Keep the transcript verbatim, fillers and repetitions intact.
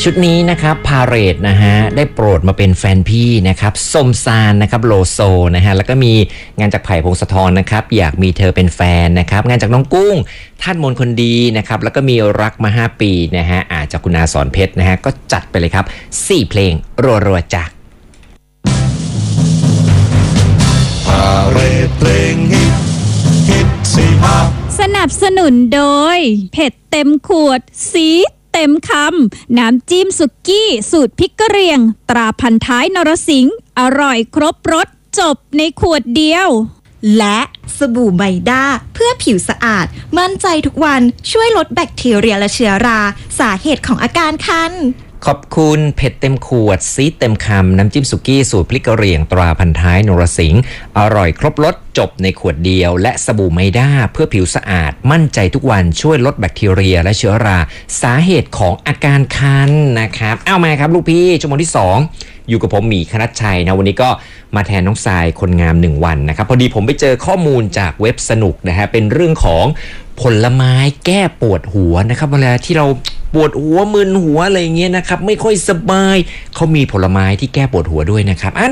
ชุดนี้นะครับพาเรดนะฮะได้โปรดมาเป็นแฟนพี่นะครับสมซานนะครับโลโซนะฮะแล้วก็มีงานจากไผ่พงศธรนะครับอยากมีเธอเป็นแฟนนะครับงานจากน้องกุ้งท่านมนคนดีนะครับแล้วก็มีรักมาห้าปีนะฮะอาจจากคุณอาสอนเพชรนะฮะก็จัดไปเลยครับสี่เพลงรัวๆจ้ะพาเรดเพลงฮิตฮิตสี่ห้าสนับสนุนโดยเผ็ดเต็มขวดซีดเต็มคำน้ำจิ้มสุกี้สูตรพริกกะเหรี่ยงตราพันท้ายนรสิงห์อร่อยครบรสจบในขวดเดียวและสบู่ไมด้าเพื่อผิวสะอาดมั่นใจทุกวันช่วยลดแบคทีเรียและเชื้อราสาเหตุของอาการคันขอบคุณเผ็ดเต็มขวดซีดเต็มคำน้ำจิ้มสุกี้สูตรพริกกะเหรี่ยงตราพันท้ายนรสิงห์อร่อยครบรสจบในขวดเดียวและสบู่ไมด้าเพื่อผิวสะอาดมั่นใจทุกวันช่วยลดแบคทีเรียและเชื้อราสาเหตุของอาการคันนะครับเอามาครับลูกพี่ชั่วโมงที่สองอยู่กับผมหมีคณัชชัยนะวันนี้ก็มาแทนน้องทรายคนงามหนึ่งวันนะครับพอดีผมไปเจอข้อมูลจากเว็บสนุกนะฮะเป็นเรื่องของผลไม้แก้ปวดหัวนะครับเวลาที่เราปวดหัวมึนหัวอะไรเงี้ยนะครับไม่ค่อยสบายเขามีผลไม้ที่แก้ปวดหัวด้วยนะครับ